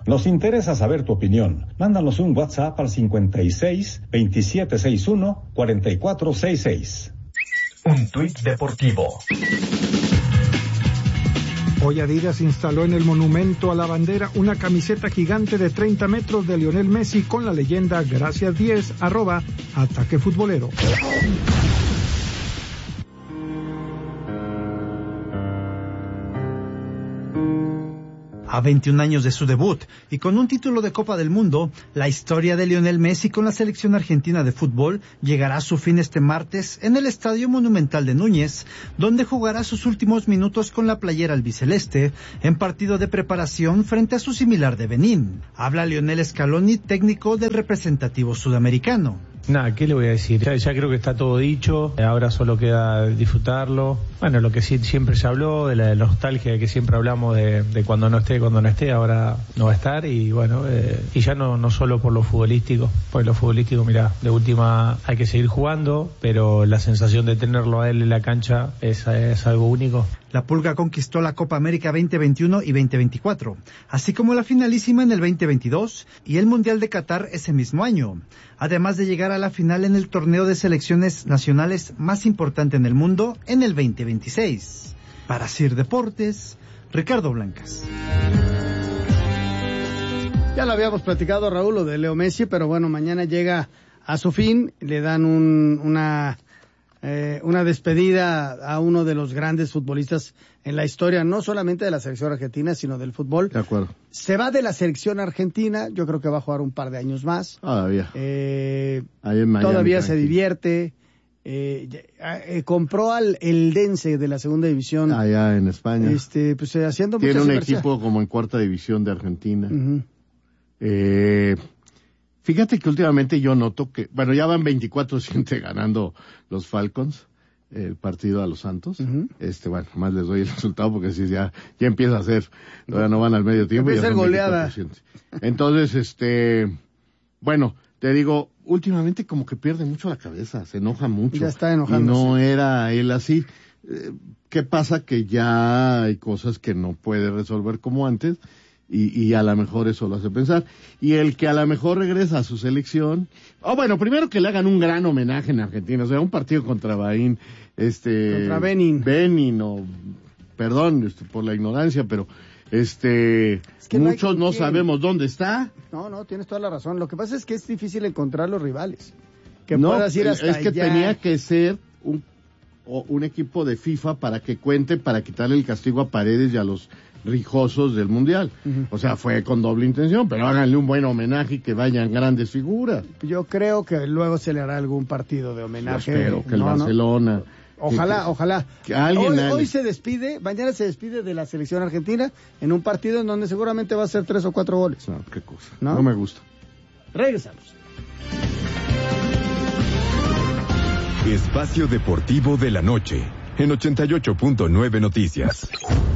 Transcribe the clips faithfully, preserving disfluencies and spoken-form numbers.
Nos interesa saber tu opinión. Mándanos un WhatsApp al cincuenta y seis, veintisiete sesenta y uno, cuarenta y cuatro sesenta y seis. Un tuit deportivo. Hoy Adidas instaló en el monumento a la bandera una camiseta gigante de treinta metros de Lionel Messi con la leyenda Gracias diez, arroba Ataque Futbolero. A veintiún años de su debut y con un título de Copa del Mundo, la historia de Lionel Messi con la selección argentina de fútbol llegará a su fin este martes en el Estadio Monumental de Núñez, donde jugará sus últimos minutos con la playera albiceleste en partido de preparación frente a su similar de Benín. Habla Lionel Scaloni, técnico del representativo sudamericano. Nada, ¿qué le voy a decir? Ya, ya creo que está todo dicho, ahora solo queda disfrutarlo. Bueno, lo que sí siempre se habló, de la nostalgia de que siempre hablamos de, de cuando no esté, cuando no esté, ahora no va a estar y bueno, eh, y ya no, no solo por lo futbolístico, porque lo futbolístico, mira, de última hay que seguir jugando, pero la sensación de tenerlo a él en la cancha es, es algo único. La Pulga conquistó la Copa América veinte veintiuno y veinte veinticuatro, así como la finalísima en el veinte veintidós y el Mundial de Qatar ese mismo año, además de llegar a la final en el torneo de selecciones nacionales más importante en el mundo en el veinte veintiséis. Para Sir Deportes, Ricardo Blancas. Ya lo habíamos platicado, Raúl, lo de Leo Messi, pero bueno, mañana llega a su fin, le dan un, una... Eh, una despedida a uno de los grandes futbolistas en la historia, no solamente de la selección argentina, sino del fútbol. De acuerdo. Se va de la selección argentina, yo creo que va a jugar un par de años más. Todavía. Eh, Miami, todavía se tranquilo. divierte. Eh, eh, compró al Eldense de la segunda división. Allá en España. Este, pues eh, haciendo Tiene muchas un inversiones. equipo como en cuarta división de Argentina. Uh-huh. Eh... Fíjate que últimamente yo noto que, bueno, ya van veinticuatro siete ganando los Falcons, el partido a los Santos. Uh-huh. Este, bueno, más les doy el resultado porque si ya, ya empieza a ser, todavía no van al medio tiempo. Empieza a ser goleada. Entonces, este, bueno, te digo, últimamente como que pierde mucho la cabeza, se enoja mucho. Ya está enojando. Y no era él así. Eh, ¿Qué pasa? Que ya hay cosas que no puede resolver como antes. Y, y a lo mejor eso lo hace pensar. Y el que a lo mejor regresa a su selección, oh, bueno, primero que le hagan un gran homenaje en Argentina, o sea, un partido contra Bahín, este... Contra Benin. Benin, o, perdón, este, por la ignorancia, pero, este, es que no muchos no quién. sabemos dónde está. No, no, tienes toda la razón. Lo que pasa es que es difícil encontrar los rivales. Que no, puedas ir hasta es que allá. tenía que ser un, o un equipo de FIFA para que cuente, para quitarle el castigo a Paredes y a los rijosos del Mundial. Uh-huh. O sea, fue con doble intención, pero háganle un buen homenaje y que vayan grandes figuras. Yo creo que luego se le hará algún partido de homenaje. Yo espero que el no, Barcelona... No. Ojalá, que, ojalá. Que alguien hoy, hoy se despide, mañana se despide de la selección argentina en un partido en donde seguramente va a ser tres o cuatro goles. No, qué cosa. No, no me gusta. Regresamos. Espacio Deportivo de la Noche, en ochenta y ocho punto nueve Noticias.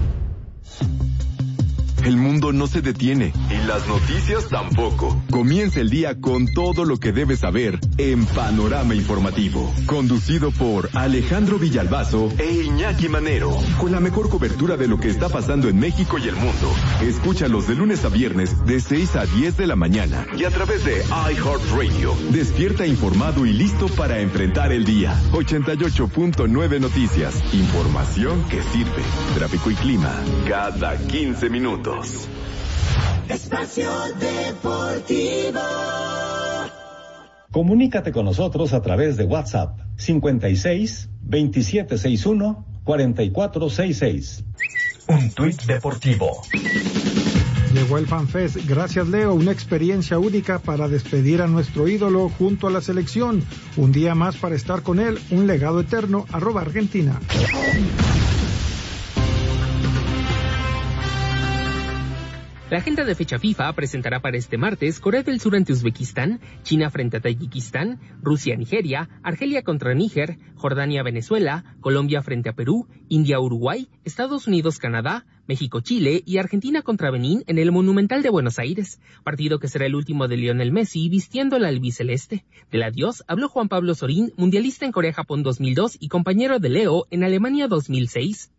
El mundo no se detiene y las noticias tampoco. Comienza el día con todo lo que debes saber en Panorama Informativo. Conducido por Alejandro Villalbazo e Iñaki Manero. Con la mejor cobertura de lo que está pasando en México y el mundo. Escúchalos de lunes a viernes de seis a diez de la mañana. Y a través de iHeartRadio. Despierta informado y listo para enfrentar el día. ochenta y ocho punto nueve Noticias. Información que sirve. Tráfico y clima cada quince minutos. Espacio Deportivo. Comunícate con nosotros a través de WhatsApp cincuenta y seis, veintisiete sesenta y uno, cuarenta y cuatro sesenta y seis. Un tuit deportivo. Llegó el FanFest. Gracias, Leo. Una experiencia única para despedir a nuestro ídolo junto a la selección. Un día más para estar con él. Un legado eterno. Arroba Argentina. La agenda de fecha FIFA presentará para este martes Corea del Sur ante Uzbekistán, China frente a Tayikistán, Rusia Nigeria, Argelia contra Níger, Jordania Venezuela, Colombia frente a Perú, India Uruguay, Estados Unidos Canadá, México Chile y Argentina contra Benín en el Monumental de Buenos Aires, partido que será el último de Lionel Messi vistiendo la albiceleste. Del adiós habló Juan Pablo Sorín, mundialista en Corea-Japón dos mil dos y compañero de Leo en Alemania dos mil seis.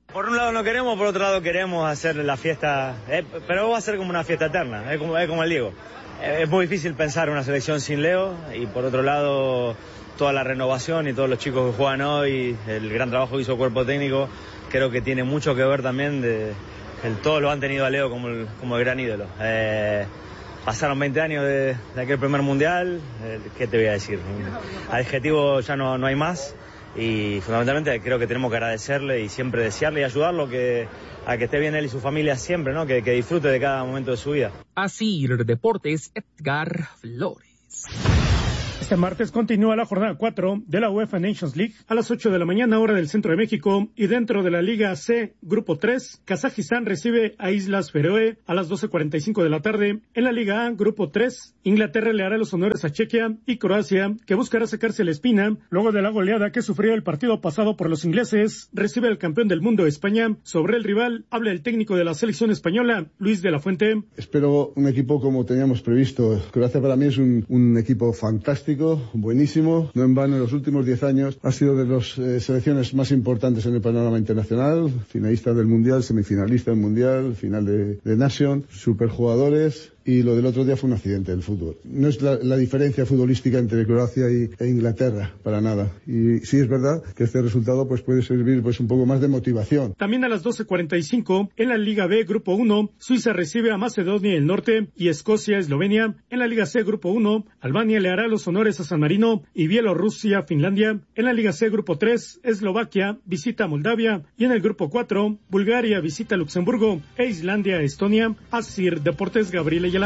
Por un lado no queremos, por otro lado queremos hacer la fiesta, eh, pero va a ser como una fiesta eterna, es como, es como el Diego. Eh, es muy difícil pensar una selección sin Leo y por otro lado toda la renovación y todos los chicos que juegan hoy, el gran trabajo que hizo el cuerpo técnico, creo que tiene mucho que ver también de el, todos lo han tenido a Leo como el, como el gran ídolo. Eh, pasaron veinte años de, de aquel primer mundial, eh, ¿qué te voy a decir? Adjetivo ya no, no hay más. Y fundamentalmente creo que tenemos que agradecerle y siempre desearle y ayudarlo que, a que esté bien él y su familia siempre, ¿no? Que, que disfrute de cada momento de su vida. Así, Deportes, Edgar Flores. Este martes continúa la jornada cuatro de la UEFA Nations League a las ocho de la mañana hora del centro de México y dentro de la Liga C, Grupo tres, Kazajistán recibe a Islas Feroe a las doce cuarenta y cinco de la tarde. En la Liga A, Grupo tres, Inglaterra le hará los honores a Chequia y Croacia, que buscará sacarse la espina luego de la goleada que sufrió el partido pasado por los ingleses, recibe al campeón del mundo España. Sobre el rival, habla el técnico de la selección española, Luis de la Fuente. Espero un equipo como teníamos previsto. Croacia para mí es un, un equipo fantástico, buenísimo, no en vano en los últimos diez años ha sido de las eh, selecciones más importantes en el panorama internacional, finalista del Mundial, semifinalista del Mundial, final de, de Nation, superjugadores. Y lo del otro día fue un accidente del fútbol. No es la, la diferencia futbolística entre Croacia y, e Inglaterra, para nada. Y sí es verdad que este resultado pues puede servir pues un poco más de motivación. También a las doce cuarenta y cinco, en la Liga B, Grupo uno, Suiza recibe a Macedonia del Norte y Escocia, Eslovenia. En la Liga C, Grupo uno, Albania le hará los honores a San Marino y Bielorrusia, Finlandia. En la Liga C, Grupo tres, Eslovaquia visita a Moldavia. Y en el Grupo cuatro, Bulgaria visita a Luxemburgo e Islandia a Estonia. Asir Deportes, Gabriel Ayala.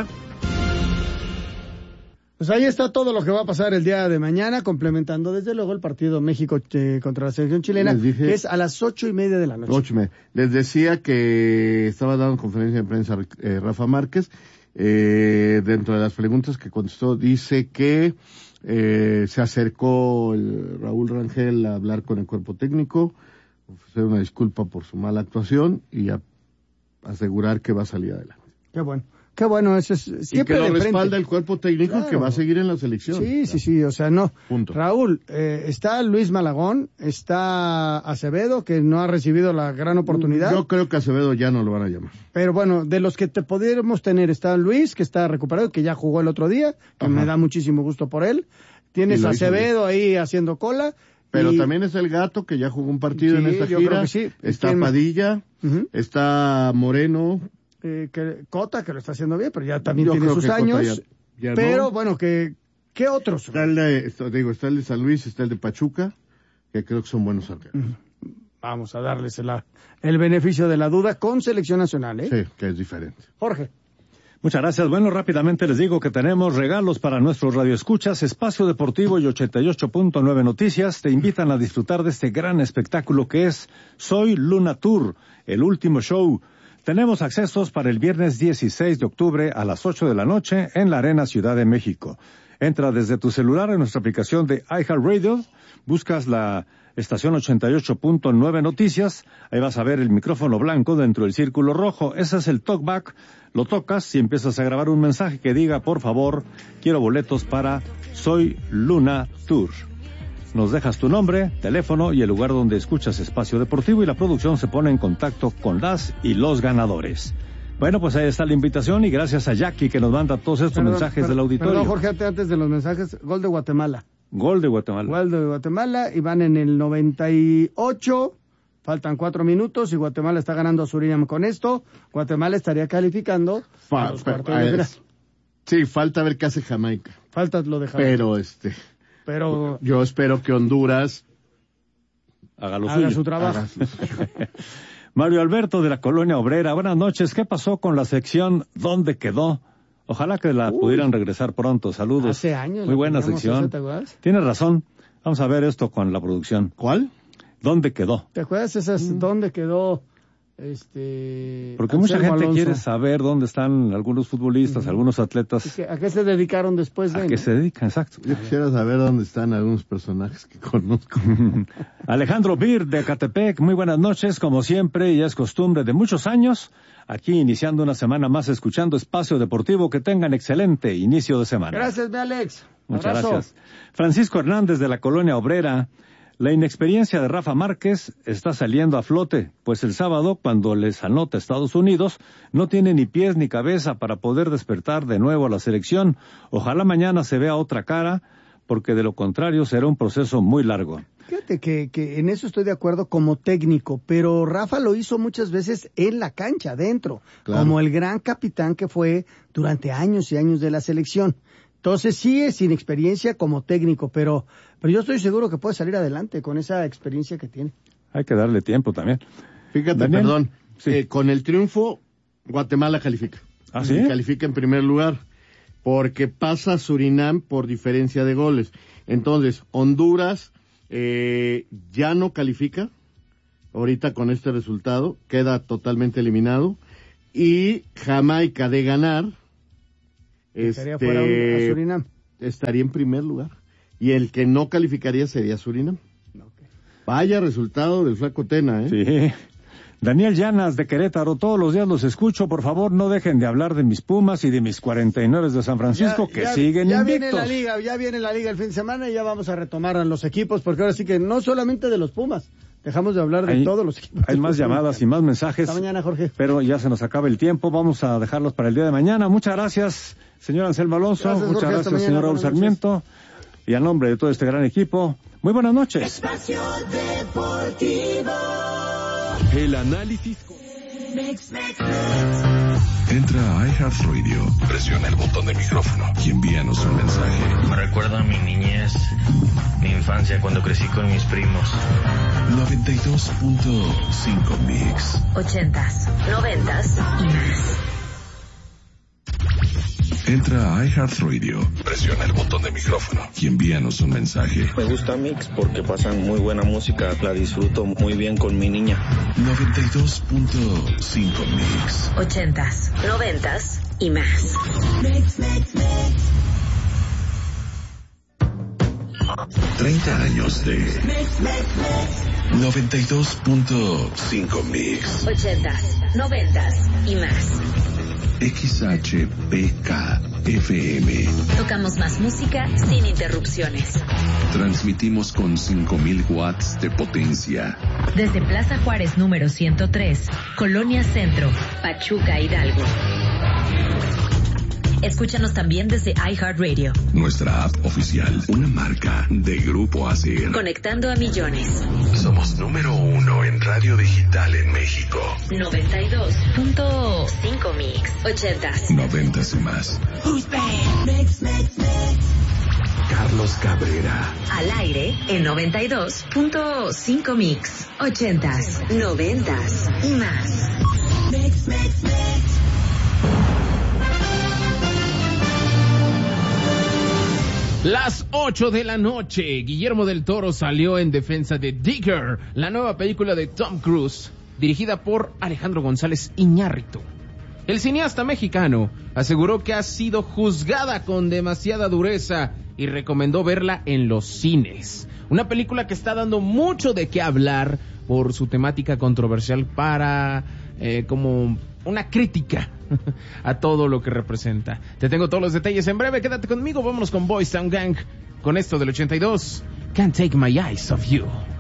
Pues ahí está todo lo que va a pasar el día de mañana, complementando desde luego el partido México eh, contra la selección chilena, dije, que es a las ocho y media de la noche. Ocho y media. Les decía que estaba dando conferencia de prensa eh, Rafa Márquez, eh, dentro de las preguntas que contestó, dice que eh, se acercó el Raúl Rangel a hablar con el cuerpo técnico, ofrecer una disculpa por su mala actuación y a asegurar que va a salir adelante. Qué bueno. Qué bueno, eso es siempre y que lo de respalda frente. El cuerpo técnico, claro, que va a seguir en la selección. Sí, sí, sí, o sea, no. Punto. Raúl, eh, está Luis Malagón, está Acevedo, que no ha recibido la gran oportunidad. Yo creo que Acevedo ya no lo van a llamar. Pero bueno, de los que te podríamos tener está Luis, que está recuperado, que ya jugó el otro día, que Ajá. me da muchísimo gusto por él. Tienes a Acevedo ahí haciendo cola. Pero y... también es el Gato, que ya jugó un partido sí, en esta yo gira. Creo que sí. Está ¿Quién Padilla, uh-huh. está Moreno. Eh, que Cota, que lo está haciendo bien, pero ya también Yo tiene sus años. Ya, ya pero no. bueno, que ¿qué otros? Está el de, está, digo, está el de San Luis, está el de Pachuca, que creo que son buenos arqueros. Vamos a darles la, el beneficio de la duda con selección nacional, ¿eh? Sí, que es diferente. Jorge. Muchas gracias. Bueno, rápidamente les digo que tenemos regalos para nuestros radioescuchas. Espacio Deportivo y ochenta y ocho punto nueve Noticias te invitan a disfrutar de este gran espectáculo que es Soy Luna Tour, el último show. Tenemos accesos para el viernes dieciséis de octubre a las ocho de la noche en la Arena Ciudad de México. Entra desde tu celular en nuestra aplicación de iHeartRadio, buscas la estación ochenta y ocho punto nueve Noticias, ahí vas a ver el micrófono blanco dentro del círculo rojo, ese es el talkback, lo tocas y empiezas a grabar un mensaje que diga, por favor, quiero boletos para Soy Luna Tour. Nos dejas tu nombre, teléfono y el lugar donde escuchas Espacio Deportivo y la producción se pone en contacto con las y los ganadores. Bueno, pues ahí está la invitación y gracias a Jackie que nos manda todos estos perdón, mensajes perdón, del auditorio. Perdón, Jorge, antes de los mensajes, gol de Guatemala. Gol de Guatemala. Gol de Guatemala y van en el noventa y ocho, faltan cuatro minutos y Guatemala está ganando a Surinam con esto. Guatemala estaría calificando Fa, a los fa, cuartos de final. Sí, falta ver qué hace Jamaica. Falta lo de Jamaica. Pero este... Pero yo espero que Honduras haga, lo haga suyo. su trabajo. Haga su... Mario Alberto de la Colonia Obrera, buenas noches. ¿Qué pasó con la sección ¿Dónde quedó? Ojalá que la Uy, pudieran regresar pronto. Saludos. Hace años. Muy buena sección. Tienes razón. Vamos a ver esto con la producción. ¿Cuál? ¿Dónde quedó? ¿Te acuerdas esas mm. dónde quedó? Este, Porque mucha gente Alonso. quiere saber dónde están algunos futbolistas, uh-huh. algunos atletas. ¿A qué se dedicaron después de? ¿A qué ¿no? se dedican? Exacto. Yo quisiera saber dónde están algunos personajes que conozco. Alejandro Bir de Catepec, muy buenas noches, como siempre, ya es costumbre de muchos años, aquí iniciando una semana más escuchando Espacio Deportivo, que tengan excelente inicio de semana. Gracias, mi Alex. Muchas Abrazo. gracias. Francisco Hernández de la Colonia Obrera. La inexperiencia de Rafa Márquez está saliendo a flote, pues el sábado, cuando les anota Estados Unidos, no tiene ni pies ni cabeza para poder despertar de nuevo a la selección. Ojalá mañana se vea otra cara, porque de lo contrario será un proceso muy largo. Fíjate que, que en eso estoy de acuerdo como técnico, pero Rafa lo hizo muchas veces en la cancha, adentro, claro, como el gran capitán que fue durante años y años de la selección. Entonces sí es sin experiencia como técnico, pero, pero yo estoy seguro que puede salir adelante con esa experiencia que tiene. Hay que darle tiempo también. Fíjate, ¿Daniel? perdón, sí. eh, con el triunfo Guatemala califica. ¿Ah, sí? Califica en primer lugar, porque pasa Surinam por diferencia de goles. Entonces, Honduras eh, ya no califica, ahorita con este resultado, queda totalmente eliminado, y Jamaica de ganar, Estaría este, fuera a Surinam. estaría en primer lugar. Y el que no calificaría sería Surinam. Okay. Vaya resultado del flaco Tena, ¿eh? Sí. Daniel Llanas de Querétaro, todos los días los escucho. Por favor, no dejen de hablar de mis Pumas y de mis cuarenta y nueve de San Francisco, ya, que ya, siguen ya invictos. Viene la liga, ya viene la liga el fin de semana y ya vamos a retomar a los equipos, porque ahora sí que no solamente de los Pumas. Dejamos de hablar de hay, todos los equipos. Hay más llamadas y más mensajes. Hasta mañana, Jorge. Pero ya se nos acaba el tiempo. Vamos a dejarlos para el día de mañana. Muchas gracias, señor Anselmo Alonso. Gracias, Muchas Jorge, gracias, mañana, señor Raúl Sarmiento. Y a nombre de todo este gran equipo, muy buenas noches. Espacio Deportivo. El análisis. Mix, mix, mix. Entra a iHeartRadio, presiona el botón de micrófono y envíanos un mensaje. Me recuerda a mi niñez, mi infancia cuando crecí con mis primos. noventa y dos punto cinco Mix. Ochentas, noventas y más. Entra a iHeartRadio, presiona el botón de micrófono y envíanos un mensaje. Me gusta Mix porque pasan muy buena música, la disfruto muy bien con mi niña. noventa y dos punto cinco Mix. Ochentas, noventas y más. Mix, mix, mix. treinta años de Mix, mix, mix. noventa y dos punto cinco Mix. Ochentas, noventas y más. X H P K F M. Tocamos más música sin interrupciones. Transmitimos con cinco mil watts de potencia. Desde Plaza Juárez número ciento tres, Colonia Centro, Pachuca, Hidalgo. Escúchanos también desde iHeartRadio. Nuestra app oficial, una marca de Grupo Acer. Conectando a millones. Somos número uno en radio digital en México. noventa y dos punto cinco Mix. Ochentas. Noventas y más. Who's bad? Mix, mix, mix. Carlos Cabrera. Al aire en noventa y dos punto cinco Mix. Ochentas, noventas y más. Mix, mix, mix. Las ocho de la noche, Guillermo del Toro salió en defensa de Digger, la nueva película de Tom Cruise, dirigida por Alejandro González Iñárritu. El cineasta mexicano aseguró que ha sido juzgada con demasiada dureza y recomendó verla en los cines. Una película que está dando mucho de qué hablar por su temática controversial para eh, como una crítica a todo lo que representa. Te tengo todos los detalles en breve, quédate conmigo, vámonos con Boys Town Gang, con esto del ochenta y dos, Can't Take My Eyes Off You.